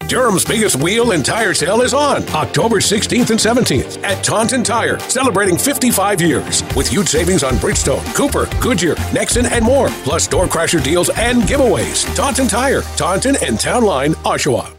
Durham's biggest wheel and tire sale is on October 16th and 17th at Taunton Tire, celebrating 55 years with huge savings on Bridgestone, Cooper, Goodyear, Nexon, and more, plus door crasher deals and giveaways. Taunton Tire, Taunton and Town Line, Oshawa.